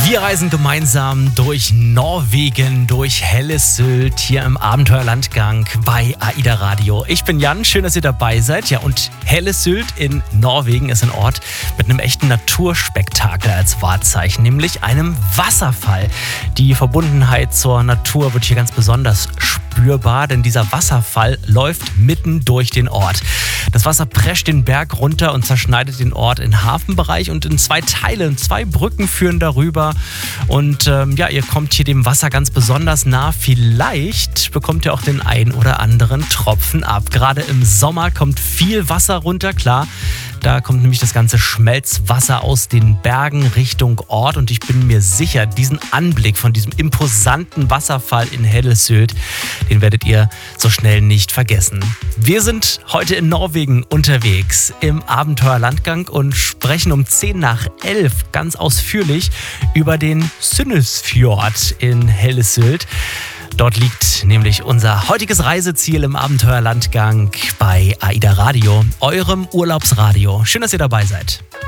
Wir reisen gemeinsam durch Norwegen, durch helles Sylt, hier im Abenteuerlandgang bei AIDA Radio. Ich bin Jan, schön, dass ihr dabei seid. Ja, und helles Sylt in Norwegen ist ein Ort mit einem echten Naturspektakel als Wahrzeichen, nämlich einem Wasserfall. Die Verbundenheit zur Natur wird hier ganz besonders spürbar, denn dieser Wasserfall läuft mitten durch den Ort. Das Wasser prescht den Berg runter und zerschneidet den Ort in Hafenbereich und in zwei Teile. 2 Brücken führen darüber. Und ihr kommt hier dem Wasser ganz besonders nah. Vielleicht bekommt ihr auch den ein oder anderen Tropfen ab. Gerade im Sommer kommt viel Wasser runter, klar. Da kommt nämlich das ganze Schmelzwasser aus den Bergen Richtung Ort. Und ich bin mir sicher, diesen Anblick von diesem imposanten Wasserfall in helles Sylt, den werdet ihr so schnell nicht vergessen. Wir sind heute in Norwegen unterwegs im Abenteuerlandgang und sprechen um 10:10 ganz ausführlich über den Sundnesfjord in helles Sylt. Dort liegt nämlich unser heutiges Reiseziel im Abenteuerlandgang bei AIDA Radio, eurem Urlaubsradio. Schön, dass ihr dabei seid.